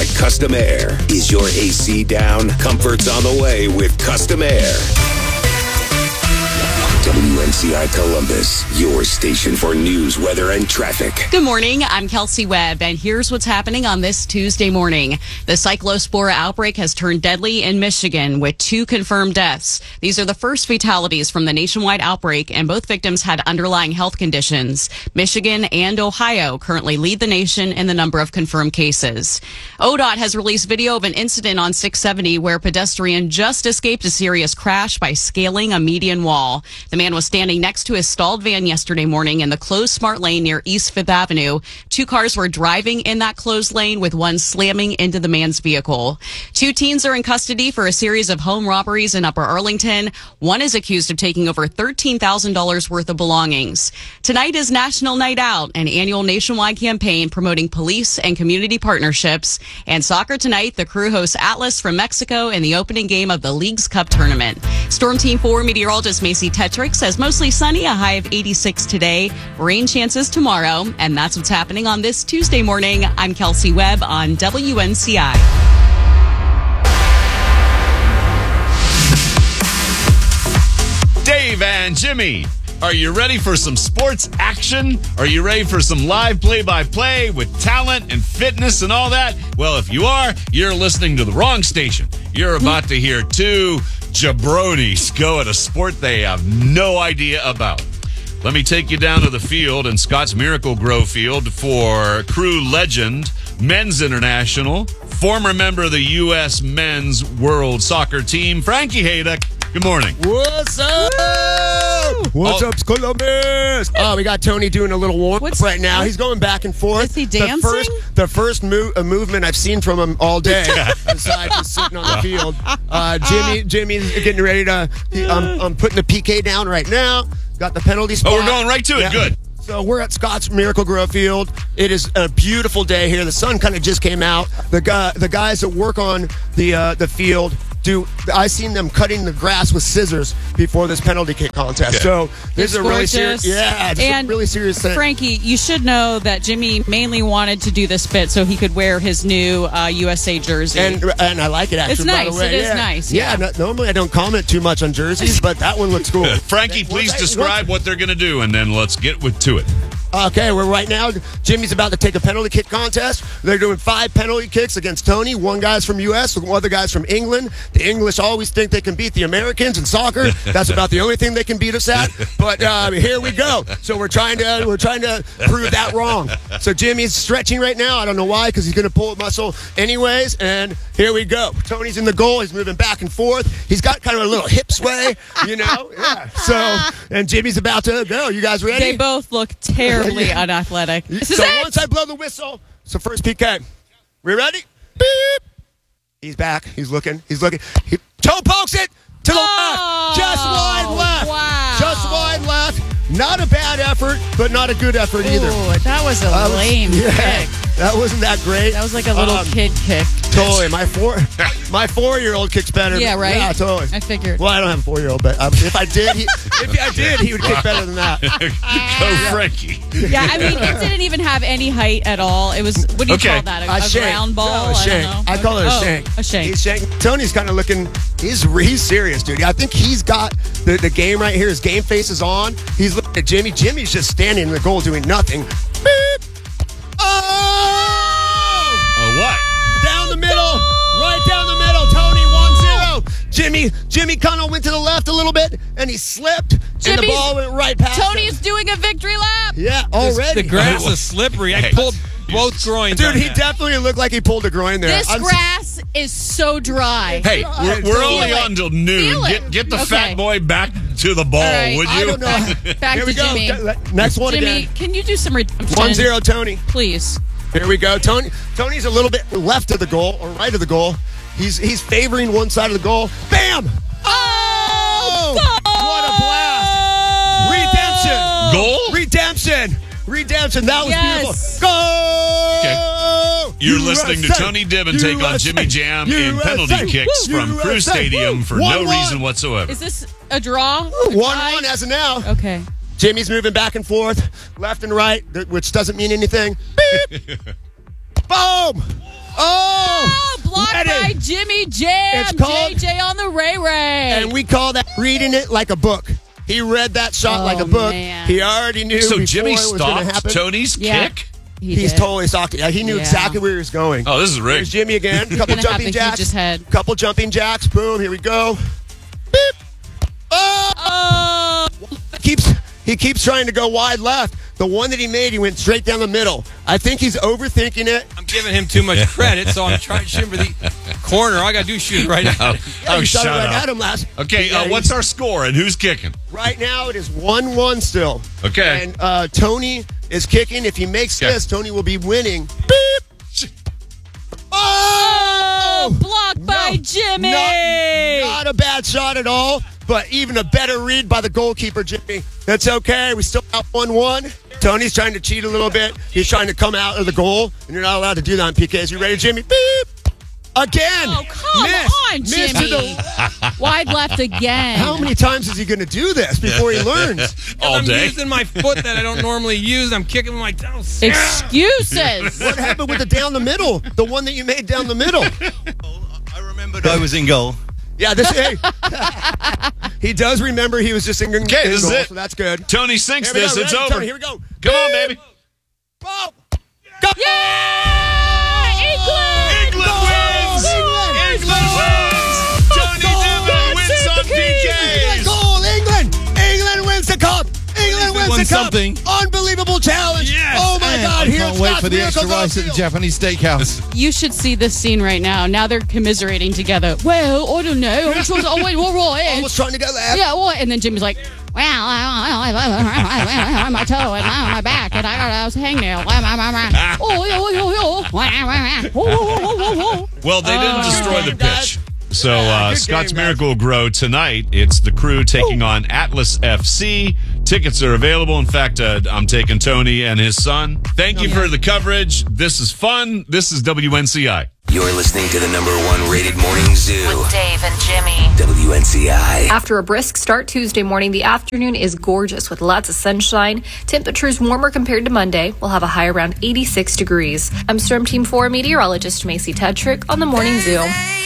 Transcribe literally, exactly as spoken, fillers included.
at Custom Air. Is your A C down? Comfort's on the way with Custom Air. W N C I Columbus, your station for news, weather, and traffic. Good morning. I'm Kelsey Webb, and here's what's happening on this Tuesday morning. The cyclospora outbreak has turned deadly in Michigan with two confirmed deaths. These are the first fatalities from the nationwide outbreak, and both victims had underlying health conditions. Michigan and Ohio currently lead the nation in the number of confirmed cases. O D O T has released video of an incident on six seventy where a pedestrian just escaped a serious crash by scaling a median wall. The man was standing next to his stalled van yesterday morning in the closed smart lane near East Fifth Avenue. Two cars were driving in that closed lane with one slamming into the man's vehicle. Two teens are in custody for a series of home robberies in Upper Arlington. One is accused of taking over thirteen thousand dollars worth of belongings. Tonight is National Night Out, an annual nationwide campaign promoting police and community partnerships. And soccer tonight, the crew hosts Atlas from Mexico in the opening game of the League's Cup tournament. Storm Team four meteorologist Macy Tetrick says mostly sunny, a high of eighty-six today, rain chances tomorrow, and that's what's happening on this Tuesday morning. I'm Kelsey Webb on W N C I. Dave and Jimmy, are you ready for some sports action? Are you ready for some live play-by-play with talent and fitness and all that? Well, if you are, you're listening to the wrong station. You're about to hear two jabronis go at a sport they have no idea about. Let me take you down to the field in Scotts Miracle Grow Field for crew legend, men's international, former member of the U S men's world soccer team, Frankie Hayduck. Good morning. What's up? Woo! What's Oh. up, Columbus? Oh, we got Tony doing a little warm up right now. He's going back and forth. Is he dancing? The first, the first move, a movement I've seen from him all day, besides just sitting on the field. Uh, Jimmy, Jimmy's getting ready to. He, I'm, I'm putting the P K down right now. Got the penalty spot. Oh, we're going right to it. Yeah. Good. So we're at Scotts Miracle Grow Field. It is a beautiful day here. The sun kind of just came out. The guy, the guys that work on the uh, the field. Do I seen them cutting the grass with scissors before this penalty kick contest? Okay. So this It's is a really serious, gorgeous. yeah, it's And a really serious thing. Frankie, you should know that Jimmy mainly wanted to do this bit so he could wear his new uh, U S A jersey. And and I like it actually. It's by nice. the way. It is yeah. nice, Yeah. yeah. no, normally I don't comment too much on jerseys, but that one looks cool. Frankie, please Once I- describe what they're going to do, and then let's get with to it. Okay, we're right now. Jimmy's about to take a penalty kick contest. They're doing five penalty kicks against Tony. One guy's from U S, the other guy's from England. The English always think they can beat the Americans in soccer. That's about the only thing they can beat us at. But uh, here we go. So we're trying to we're trying to prove that wrong. So Jimmy's stretching right now. I don't know why, because he's going to pull a muscle anyways. And here we go. Tony's in the goal. He's moving back and forth. He's got kind of a little hip sway, you know. Yeah. So and Jimmy's about to go. You guys ready? they both look terribly unathletic. This is so it. once I blow the whistle, so first P K. We ready? Beep. He's back. He's looking. He's looking. He toe pokes it to the Oh, left. Just wide left. wow. Just wide left. Not a bad effort, but not a good effort either. Ooh, that was a That was- lame yeah, kick. That wasn't that great. That was like a little Um, kid kick. Totally. My four, my four-year-old kicks better. Yeah, than, right? Yeah, totally. I figured. Well, I don't have a four-year-old, but um, if I did, he, if I did, he would kick better than that. Go, Frankie. Yeah, I mean, it didn't even have any height at all. It was, what do you Okay. call that? A, A a shank. round ball? No, a I shank. don't know. I call it a Oh, shank. A shank. He's shank. Tony's kind of looking. He's he's serious, dude. I think he's got the, the game right here. His game face is on. He's looking at Jimmy. Jimmy's just standing in the goal doing nothing. Beep. Oh! Oh, what? Down the middle. Right down the middle. Tony one zero. Jimmy Jimmy kind of went to the left a little bit, and he slipped, and the Jimmy's- ball went right past him. Tony's doing a victory lap. Yeah, already. The grass is slippery. I Hey. pulled both groins. Dude, on he that. definitely looked like he pulled a groin there. This I'm- grass is so dry. Hey, we're, we're only it. on till noon. Feel it. Get, get the Okay. fat boy back to the ball, All right. would I you? don't know. Back, back Here to we go. Jimmy. Next one Jimmy, again. can you do some redemption? one zero, Tony. Please. Here we go. Tony Tony's a little bit left of the goal or right of the goal. He's he's favoring one side of the goal. Bam! Oh! What a blast! Redemption! Goal? Redemption! Redemption! That was Yes. beautiful. Go! Okay. You're U S A! listening to Tony Divin take on U S A! Jimmy Jam in U S A! penalty kicks Woo! from U Crew S A! Stadium for One, no one. reason whatsoever. Is this a draw? one one as of now. Okay. Jimmy's moving back and forth, left and right, th- which doesn't mean anything. Beep! Boom! Oh! Jimmy Jam. It's called- J J on the Ray Ray. And we call that reading it like a book. He read that shot Oh, like a book. man. He already knew So before Jimmy it was going to stopped happen. Tony's Yeah. kick? He He's did. totally stalked it. He knew Yeah. exactly where he was going. Oh, this is There's rigged. Jimmy again. Couple gonna have jumping to jacks. hinge his head. Couple jumping jacks. Boom. Here we go. Beep. Oh! Oh, Keeps he keeps trying to go wide left. The one that he made, he went straight down the middle. I think he's overthinking it. I'm giving him too much credit, so I'm trying to shoot for the corner. All I got to do is shoot it right Oh, now. oh he shot shut it right up. at him last. Okay, Yeah, uh, he- what's our score and who's kicking? Right now, it is one one still. Okay. And uh, Tony is kicking. If he makes Okay. this, Tony will be winning. Beep. Oh! blocked by No, Jimmy. Not, not a bad shot at all, but even a better read by the goalkeeper, Jimmy. That's okay. We still got one one. Tony's trying to cheat a little bit. He's trying to come out of the goal, and you're not allowed to do that on P Ks. You ready, Jimmy? Beep. Again. Oh, come Miss. on, Miss to Jimmy. the- Wide left again. How many times is he going to do this before he learns? All I'm day. using my foot that I don't normally use. I'm kicking with my toes. Excuses. What happened with the down the middle? The one that you made down the middle. I remembered I was in goal. Yeah, this hey. He does remember he was just in, in Okay, this is goal, it. so that's good. Tony sinks Here we this. go. It's Ready, over. Tony, here we go. Come on, baby. Oh. Go. Yeah! England! England wins! England wins! Tony Divin wins on P England Ks! goal, England! England wins the cup! England we wins won the cup! something. Unbelievable challenge! Yes, Oh my Man, God! I Here's can't wait Scott's for the extra Miracle rice at the Garfield. Japanese steakhouse. You should see this scene right now. Now they're commiserating together. Well, I don't know. I'm sure, oh, wait, all right. Almost trying to go left. Yeah, what? And then Jimmy's like, well, my toe and my back, and I got a hangnail. Oh, oh, oh, oh. Well, they didn't destroy the Good game, pitch. guys. So Yeah, uh, good Scott's game, guys. Miracle will grow tonight. It's the Crew taking on Atlas F C. Tickets are available. In fact, uh, I'm taking Tony and his son. Thank you for the coverage. This is fun. This is W N C I. You're listening to the number one rated morning zoo, With Dave and Jimmy. W N C I. After a brisk start Tuesday morning, the afternoon is gorgeous with lots of sunshine. Temperatures warmer compared to Monday. We'll have a high around eighty-six degrees. I'm Storm Team four meteorologist Macy Tetrick on the Morning Zoo.